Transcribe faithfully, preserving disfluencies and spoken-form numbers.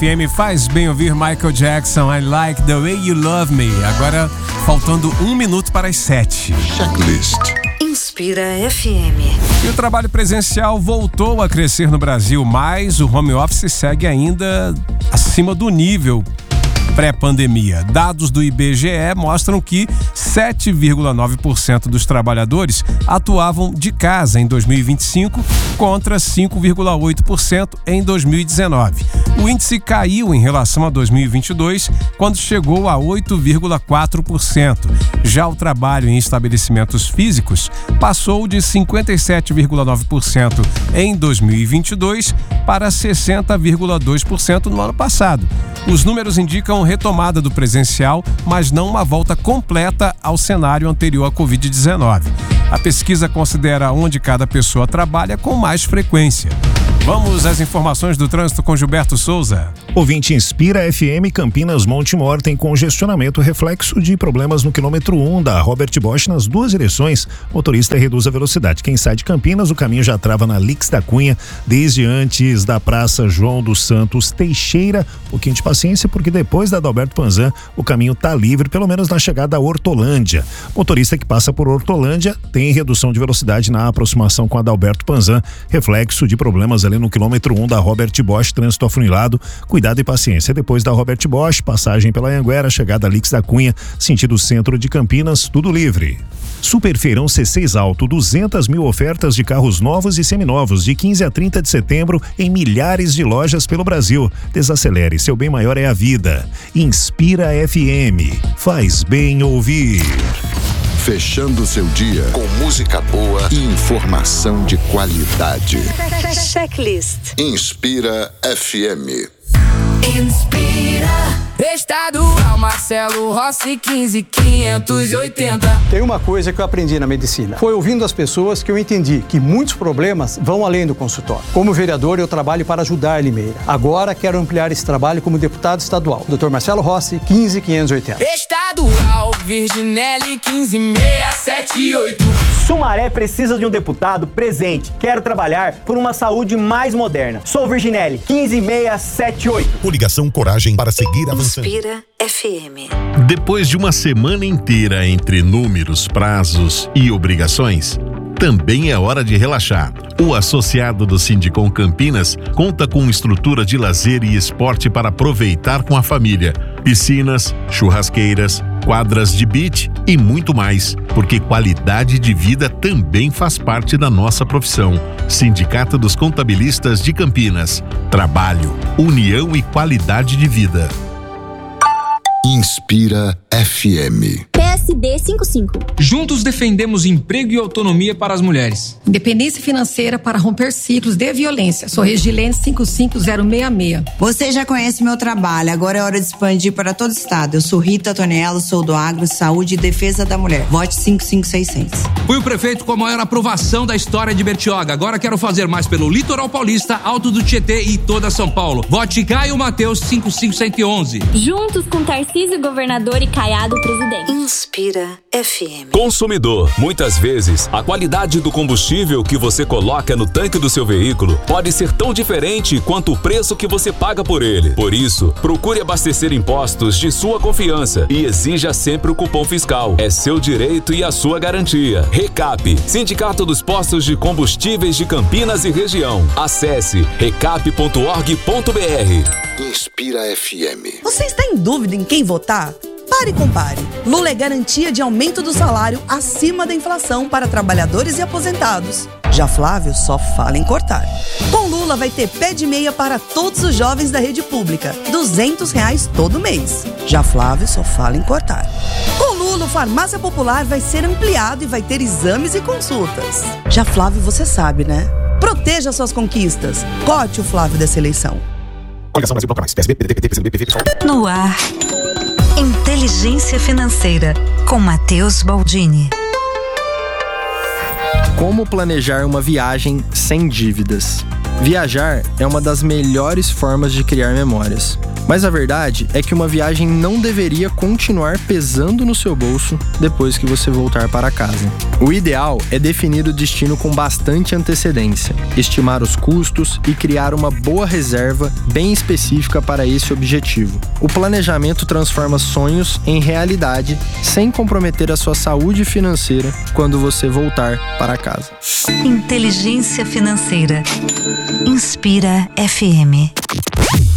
F M, faz bem ouvir Michael Jackson, I Like the Way You Love Me. Agora, faltando um minuto para as sete. Checklist. Inspira F M. E o trabalho presencial voltou a crescer no Brasil, mas o home office segue ainda acima do nível pré-pandemia. Dados do I B G E mostram que sete vírgula nove por cento dos trabalhadores atuavam de casa em dois mil e vinte e cinco contra cinco vírgula oito por cento em dois mil e dezenove. O índice caiu em relação a dois mil e vinte e dois, quando chegou a oito vírgula quatro por cento. Já o trabalho em estabelecimentos físicos passou de cinquenta e sete vírgula nove por cento em dois mil e vinte e dois para sessenta vírgula dois por cento no ano passado. Os números indicam retomada do presencial, mas não uma volta completa ao cenário anterior à covid dezenove. A pesquisa considera onde cada pessoa trabalha com mais frequência. Vamos às informações do trânsito com Gilberto Souza. Ouvinte Inspira F M, Campinas Montemor tem congestionamento reflexo de problemas no quilômetro um da Robert Bosch nas duas direções. Motorista reduz a velocidade. Quem sai de Campinas, o caminho já trava na Lix da Cunha, desde antes da Praça João dos Santos Teixeira. Um pouquinho de paciência, porque depois da Adalberto Panzan, o caminho tá livre, pelo menos na chegada a Hortolândia. Motorista que passa por Hortolândia tem redução de velocidade na aproximação com a Adalberto Panzan, reflexo de problemas ali no quilômetro um da Robert Bosch, trânsito afunilado. Cuidado e paciência. Depois da Robert Bosch, passagem pela Anhanguera, chegada a Lix da Cunha, sentido centro de Campinas, tudo livre. Superfeirão C seis Alto, duzentas mil ofertas de carros novos e seminovos, de quinze a trinta de setembro, em milhares de lojas pelo Brasil. Desacelere, seu bem maior é a vida. Inspira F M, faz bem ouvir. Fechando seu dia com música boa e informação de qualidade. Checklist. Inspira F M. Inspira. Estadual Marcelo Rossi quinze quinhentos e oitenta. Tem uma coisa que eu aprendi na medicina. Foi ouvindo as pessoas que eu entendi que muitos problemas vão além do consultório. Como vereador, eu trabalho para ajudar Limeira. Agora quero ampliar esse trabalho como deputado estadual. doutor Marcelo Rossi, quinze quinhentos e oitenta. Estadual Virginelli quinze seiscentos e setenta e oito. Sumaré precisa de um deputado presente. Quero trabalhar por uma saúde mais moderna. Sou Virginelli, quinze seiscentos e setenta e oito. Coligação Coragem para seguir avançando. Inspira F M. Depois de uma semana inteira entre números, prazos e obrigações, também é hora de relaxar. O associado do Sindicom Campinas conta com estrutura de lazer e esporte para aproveitar com a família. Piscinas, churrasqueiras, quadras de beach e muito mais, porque qualidade de vida também faz parte da nossa profissão. Sindicato dos Contabilistas de Campinas. Trabalho, união e qualidade de vida. Inspira F M. P S D cinquenta e cinco. Juntos defendemos emprego e autonomia para as mulheres. Independência financeira para romper ciclos de violência. Sou Regilene cinco cinco zero seis seis. Você já conhece meu trabalho, agora é hora de expandir para todo o estado. Eu sou Rita Tonello, sou do Agro, Saúde e Defesa da Mulher. Vote cinco cinco seis seis. Fui o prefeito com a maior aprovação da história de Bertioga. Agora quero fazer mais pelo Litoral Paulista, Alto do Tietê e toda São Paulo. Vote Caio Mateus cinco cinco um um um. Juntos com Tarcísio Governador e Caiado Presidente. Inspira F M. Consumidor, muitas vezes a qualidade do combustível que você coloca no tanque do seu veículo pode ser tão diferente quanto o preço que você paga por ele. Por isso, procure abastecer em postos de sua confiança e exija sempre o cupom fiscal. É seu direito e a sua garantia. Recap, Sindicato dos Postos de Combustíveis de Campinas e Região. Acesse recap ponto org ponto br. Inspira F M. Você está em dúvida em quem votar? Pare e compare. Lula é garantia de aumento do salário acima da inflação para trabalhadores e aposentados. Já Flávio só fala em cortar. Com Lula vai ter pé de meia para todos os jovens da rede pública. duzentos reais todo mês. Já Flávio só fala em cortar. Com Lula, o Farmácia Popular vai ser ampliado e vai ter exames e consultas. Já Flávio, você sabe, né? Proteja suas conquistas. Corte o Flávio dessa eleição. Coligação Brasil Bloco Mais, P S B, P D T, P T, P C do B, P V, pessoal. No ar, Inteligência Financeira, com Matheus Baldini. Como planejar uma viagem sem dívidas? Viajar é uma das melhores formas de criar memórias. Mas a verdade é que uma viagem não deveria continuar pesando no seu bolso depois que você voltar para casa. O ideal é definir o destino com bastante antecedência, estimar os custos e criar uma boa reserva bem específica para esse objetivo. O planejamento transforma sonhos em realidade sem comprometer a sua saúde financeira quando você voltar para casa. Inteligência Financeira. Inspira F M.